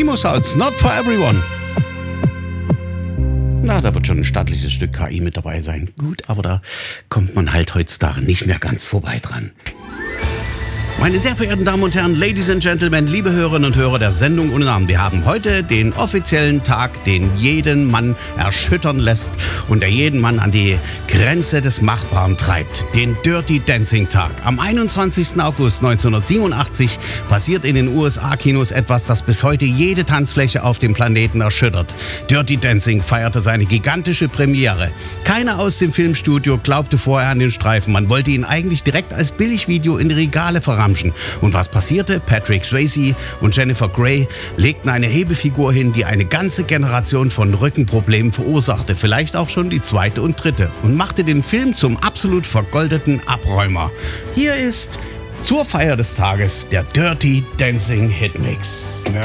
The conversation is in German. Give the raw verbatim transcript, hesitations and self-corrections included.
Emo-Sounds, not for everyone. Na, da wird schon ein stattliches Stück K I mit dabei sein. Gut, aber da kommt man halt heutzutage nicht mehr ganz vorbei dran. Meine sehr verehrten Damen und Herren, Ladies and Gentlemen, liebe Hörerinnen und Hörer der Sendung ohne Namen. Wir haben heute den offiziellen Tag, den jeden Mann erschüttern lässt und der jeden Mann an die Grenze des Machbaren treibt. Den Dirty Dancing Tag. Am einundzwanzigsten August neunzehnhundertsiebenundachtzig passiert in den U S A-Kinos etwas, das bis heute jede Tanzfläche auf dem Planeten erschüttert. Dirty Dancing feierte seine gigantische Premiere. Keiner aus dem Filmstudio glaubte vorher an den Streifen. Man wollte ihn eigentlich direkt als Billigvideo in die Regale verramschen. Und was passierte? Patrick Swayze und Jennifer Grey legten eine Hebefigur hin, die eine ganze Generation von Rückenproblemen verursachte, vielleicht auch schon die zweite und dritte, und machte den Film zum absolut vergoldeten Abräumer. Hier ist zur Feier des Tages der Dirty Dancing Hitmix. Ja.